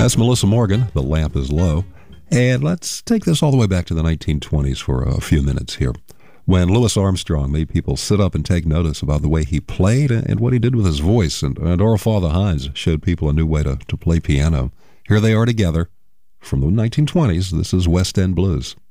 That's Melissa Morgan, The Lamp is Low. And let's take this all the way back to the 1920s for a few minutes here, when Louis Armstrong made people sit up and take notice about the way he played and what he did with his voice. And our father Hines showed people a new way to play piano. Here they are together from the 1920s. This is West End Blues.